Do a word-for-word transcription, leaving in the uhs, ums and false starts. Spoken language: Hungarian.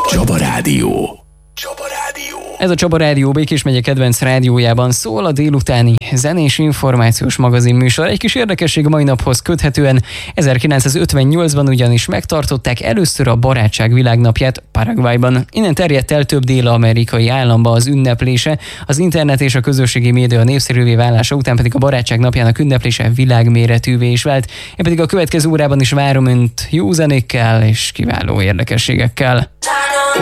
Csaba Rádió. Csaba Rádió. Ez a Csaba Rádió Békés megye kedvenc rádiójában szól a délutáni zenés információs magazin műsor. Egy kis érdekesség a mai naphoz köthetően ezerkilencszázötvennyolcban ugyanis megtartották először a barátság világnapját Paraguayban. Innen terjedt el több dél-amerikai államba az ünneplése, az internet és a közösségi média népszerűvé válása után pedig a barátság napjának ünneplése világméretűvé is vált. Én pedig a következő órában is várom önt jó zenékkel és kiváló érdekességekkel.